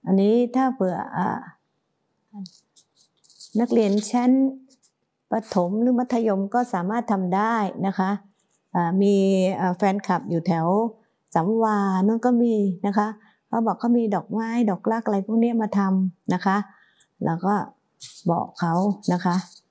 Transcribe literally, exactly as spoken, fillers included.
อันนี้ถ้าเผื่อนักเรียนชั้นประถมหรือมัธยมก็สามารถทำได้นะคะมีแฟนคลับอยู่แถวสัมวานั่นก็มีนะคะเขาบอกเขามีดอกไม้ดอกรักอะไรพวกนี้มาทำนะคะแล้วก็บอกเขานะคะ